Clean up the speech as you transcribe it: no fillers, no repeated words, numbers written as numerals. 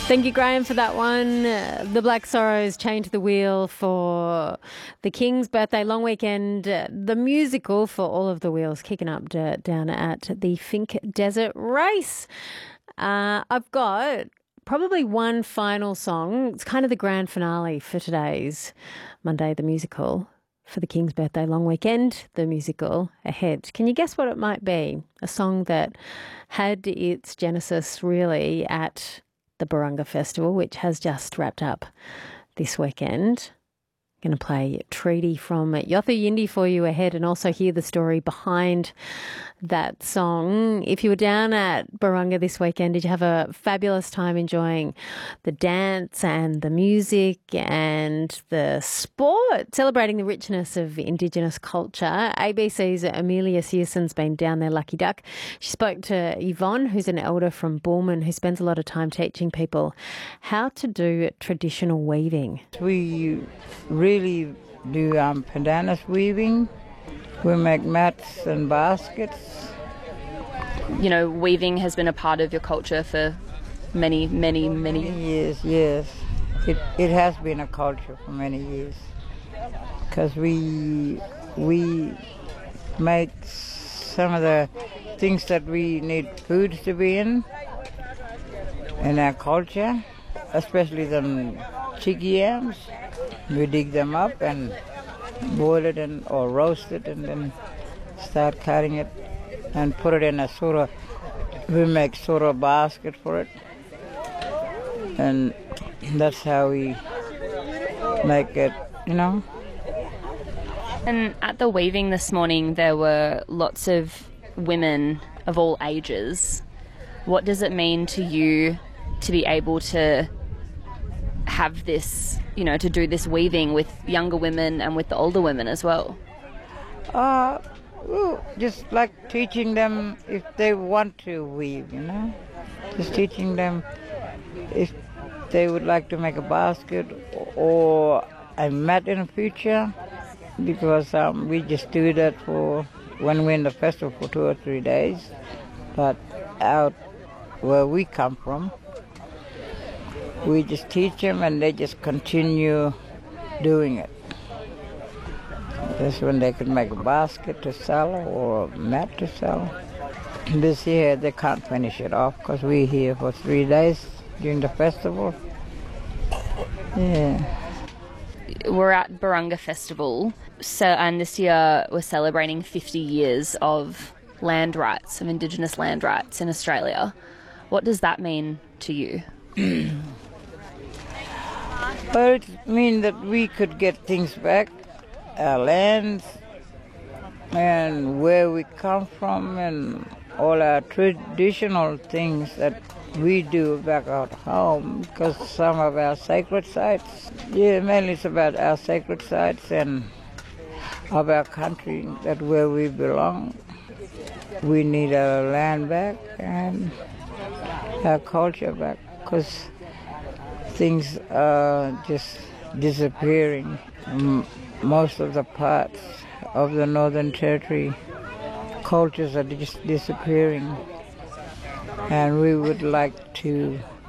Thank you, Graham, for that one. The Black Sorrows chained to the wheel for the King's birthday long weekend. The musical for All of the Wheels kicking up down at the Finke Desert Race. I've got probably one final song. It's kind of the grand finale for today's Monday the Musical. For the King's birthday long weekend, the musical ahead. Can you guess what it might be? A song that had its genesis really at the Barunga Festival, which has just wrapped up this weekend. Going to play Treaty from Yothu Yindi for you ahead and also hear the story behind that song. If you were down at Barunga this weekend, did you have a fabulous time enjoying the dance and the music and the sport, celebrating the richness of Indigenous culture? ABC's Amelia Searson's been down there, lucky duck. She spoke to Yvonne, who's an elder from Bullman, who spends a lot of time teaching people how to do traditional weaving. We really do pandanus weaving. We make mats and baskets. You know, weaving has been a part of your culture for many years. Yes, it has been a culture for many years because we make some of the things that we need foods to be in our culture, especially the chicky yams. We dig them up and boil it or roast it and then start cutting it and put it in we make sort of basket for it. And that's how we make it, you know. And at the weaving this morning, there were lots of women of all ages. What does it mean to you to be able to have this, you know, to do this weaving with younger women and with the older women as well? Just like teaching them if they want to weave, you know. Just teaching them if they would like to make a basket or a mat in the future, because we just do that for when we're in the festival for 2 or 3 days. But out where we come from, we just teach them and they just continue doing it. That's when they could make a basket to sell or a mat to sell. This year they can't finish it off because we're here for 3 days during the festival. Yeah. We're at Barunga Festival, and this year we're celebrating 50 years of land rights, of Indigenous land rights in Australia. What does that mean to you? Well, it means that we could get things back, our lands, and where we come from, and all our traditional things that we do back at home, because some of our sacred sites, mainly it's about our sacred sites and of our country, that where we belong. We need our land back and our culture back, because things are just disappearing. Most of the parts of the Northern Territory, cultures are just disappearing. And we would like to